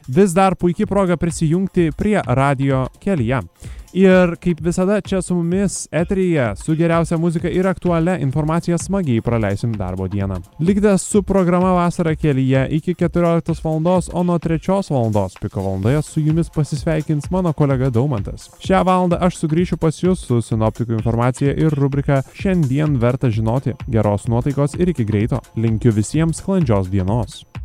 vis dar puikiai proga prisijungti prie radio kelyje. Ir kaip visada čia su mumis eteryje su geriausia muzika ir aktualia informacija smagiai praleisim darbo dieną. Likite su programa Vasara kelyje iki 14 valandos, o nuo 3 valandos piko valandoje su jumis pasisveikins mano kolega Daumantas. Šią valandą aš sugrįšiu pas jūs su sinoptikų informacija ir rubrika Šiandien verta žinoti. Geros nuotaikos ir iki greito. Linkiu visiems sklandžios dienos.